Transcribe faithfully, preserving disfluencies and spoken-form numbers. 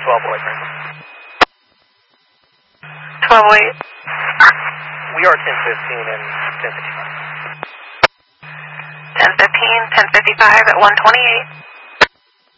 twelve oh eight, Franklin. twelve oh eight. We are ten fifteen and ten fifty-five. ten fifteen, ten fifty-five at one twenty-eight.